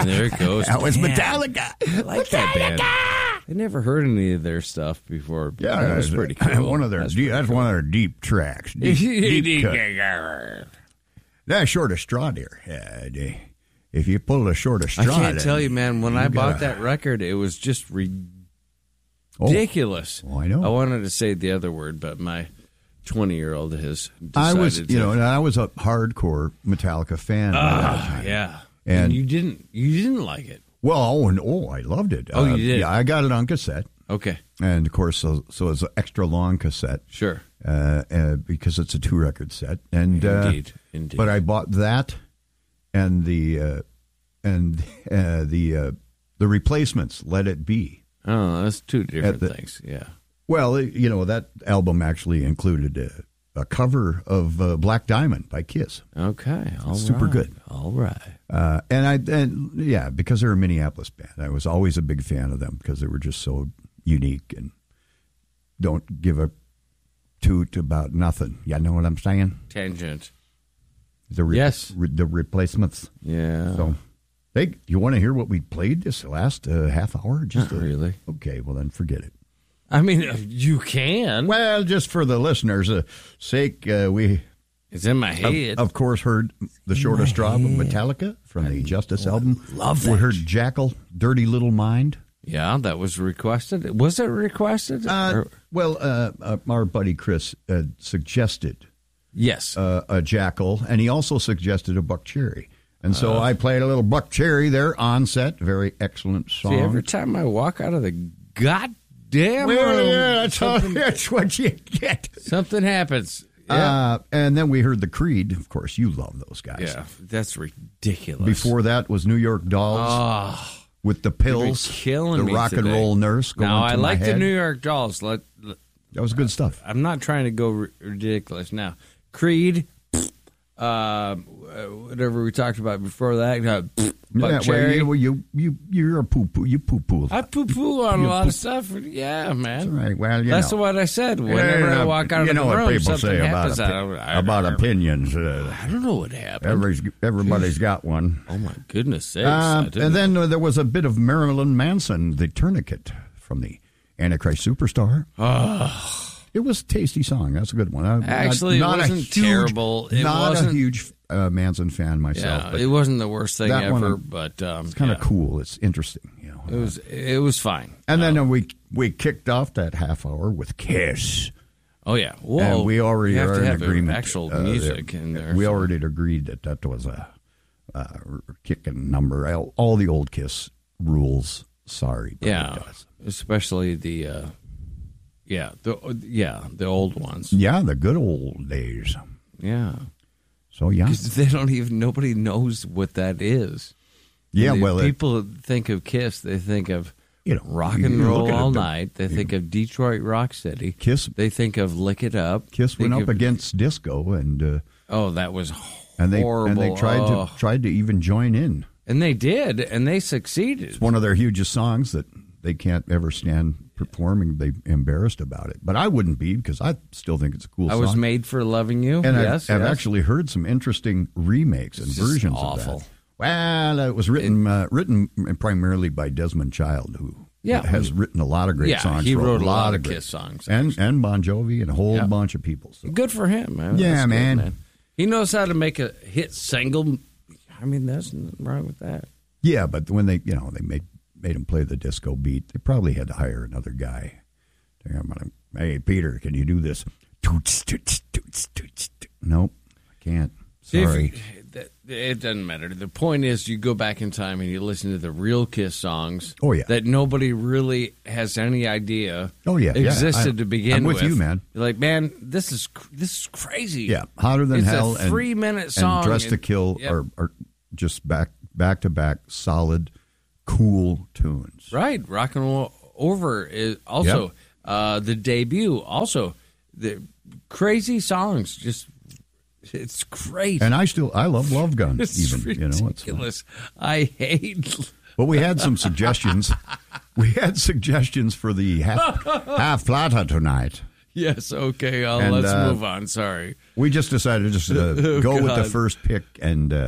There it goes. That was Man, Metallica. I like that band. I never heard any of their stuff before. But Yeah, that was pretty cool. One of their that's one of their deep tracks. Deep cut. That's shortest straw, dear. If you pull the shortest straw, I can't tell you, man. When I bought that record, it was just ridiculous. Oh, I know. I wanted to say the other word, but my 20-year-old has decided I was, to. I was a hardcore Metallica fan. Yeah, and you didn't like it. Well, I loved it. Oh, you did? Yeah, I got it on cassette. Okay. And, of course, so it's an extra long cassette. Sure. Because it's a 2-record set. And Indeed. But I bought that and the Replacements, Let It Be. Oh, that's two different things. Yeah. Well, that album actually included a cover of Black Diamond by Kiss. Okay. Super good. All right. Because they're a Minneapolis band. I was always a big fan of them because they were just so unique and don't give a toot about nothing. You know what I'm saying? Tangent. Yes. The Replacements. Yeah. So, you want to hear what we played this last half hour? Not really. Okay, well then forget it. I mean, you can. Well, just for the listeners' sake, we... It's in my head. Of course, heard The Shortest Straw of Metallica from the Justice album. Love that. We heard Jackal, Dirty Little Mind. Yeah, that was requested. Was it requested? Our buddy Chris suggested a Jackal, and he also suggested a Buck Cherry. And so I played a little Buck Cherry there on set. Very excellent song. See, every time I walk out of the goddamn room, that's what you get. Something happens. Yeah. And then we heard the Creed. Of course, you love those guys. Yeah, that's ridiculous. Before that was New York Dolls with the Pills, killing the me Rock and Roll Nurse. Now, I like the New York Dolls. That was good stuff. I'm not trying to go ridiculous. Now, Creed, whatever we talked about before that, Buck Cherry. You're a poo-poo. You poo-poo. I poo-poo on a lot of stuff. Yeah, man. That's right. Well, that's what I said. Whenever I walk out of the room, what people something say happens. about opinions. I don't know what happened. Everybody's got one. Oh, my goodness sakes. And then there was a bit of Marilyn Manson, the Tourniquet from the Antichrist Superstar. It was a tasty song. That's a good one. Actually, it wasn't terrible. Not a huge Manson fan myself. Yeah, but it wasn't the worst thing ever, but it's kind of cool. It's interesting. It was fine. And then we kicked off that half hour with Kiss. Oh yeah, well, and we already are in agreement. Actual music in there. We already agreed that was a kicking number. All the old Kiss rules. Sorry, but it does. Especially the old ones. Yeah, the good old days. Yeah. So yeah, because nobody knows what that is. Yeah, people think of Kiss, they think of rock and roll all night. They think of Detroit Rock City. Kiss. They think of Lick It Up. Kiss went up against disco, and that was horrible. And they tried to even join in, and they did, and they succeeded. It's one of their hugest songs that they can't ever stand performing. They're embarrassed about it, but I wouldn't be, because I still think it's a cool song. I Was Made for Loving You. And I've actually heard some interesting remakes and versions of that. Well, it was written primarily by Desmond Child, who has written a lot of great songs. He wrote a lot of Kiss songs. And Bon Jovi and a whole bunch of people. So. Good for him, man. Yeah, That's man. Good, man. He knows how to make a hit single. I mean, there's nothing wrong with that. Yeah, but when they made him play the disco beat, they probably had to hire another guy. Hey, Peter, can you do this? Toots, toots, toots, toots. Nope, I can't. Sorry. It doesn't matter. The point is, you go back in time and you listen to the real Kiss songs. Oh, yeah. That nobody really has any idea. Oh, yeah. Existed to begin I'm with. with you, man. You're like, man, this is crazy. Yeah, Hotter Than Hell. It's a 3-minute song. And Dress to Kill are just back to back solid, cool tunes. Right. Rock and Roll Over is also the debut. Also, the crazy songs. Just. It's great. And I love Love Gun. It's ridiculous. I hate. Well, we had some suggestions. We had suggestions for the half plata tonight. Yes, okay. Let's move on. Sorry. We just decided to go with the first pick, and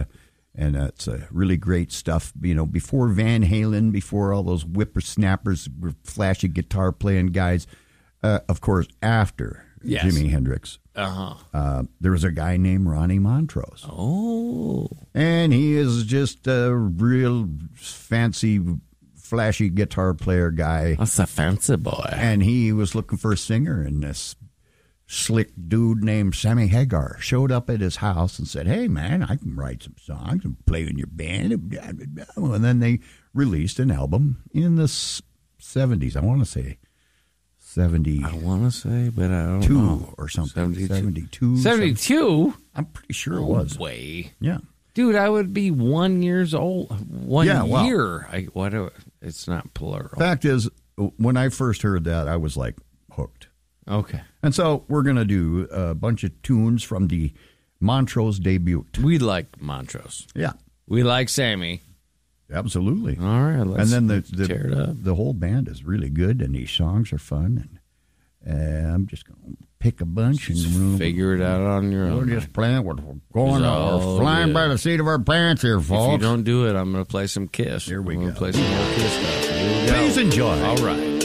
And it's really great stuff. You know, before Van Halen, before all those whippersnappers, flashy guitar playing guys. Of course, after Jimi Hendrix, there was a guy named Ronnie Montrose. Oh. And he is just a real fancy, flashy guitar player guy. That's a fancy boy. And he was looking for a singer, and this slick dude named Sammy Hagar showed up at his house and said, "Hey, man, I can write some songs and play in your band." And then they released an album in the 70s. I want to say 70. I want to say, but I don't know. Or something. 72. 72? I'm pretty sure it was. Way. Yeah. Dude, I would be 1 year old. Year. It's not plural. Fact is, when I first heard that, I was like hooked. Okay. And so we're going to do a bunch of tunes from the Montrose debut. We like Montrose. Yeah. We like Sammy. Absolutely. All right. Let's and then tear it up. The whole band is really good, and these songs are fun. And I'm just going to pick a bunch and figure it out on your own. We're just playing what's going on. We're flying by the seat of our pants here, folks. If you don't do it, I'm going to play some Kiss. Here we go. Play some more Kiss stuff. Here we go. Please enjoy. All right.